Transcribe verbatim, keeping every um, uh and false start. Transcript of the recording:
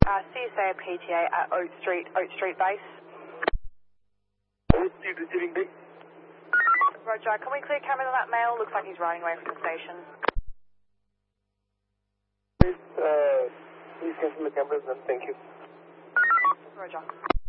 Uh, C S A P T A at Oak Street, Oak Street base. Oak Street receiving base. Roger, can we clear cameras on that male? Looks like he's riding away from the station. Please, uh, please cancel the cameras and thank you. Roger.